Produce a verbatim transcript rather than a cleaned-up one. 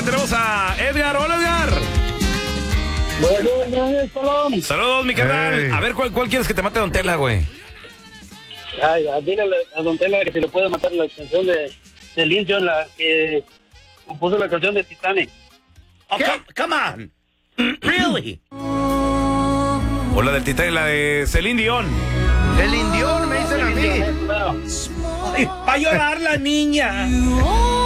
tenemos a Edgar. Hola, Edgar. Buenos días, saludos, mi carnal. Hey. A ver, ¿cuál, ¿cuál quieres que te mate Don Tela, güey? Ay, dile a Don Tela que se le puede matar la canción de Celine Dion, la que compuso la canción de Titanic. Oh, come, come on. Really? O la del Titanic, la de Celine Dion. El indión me dicen a mí. Ay, va a llorar la niña.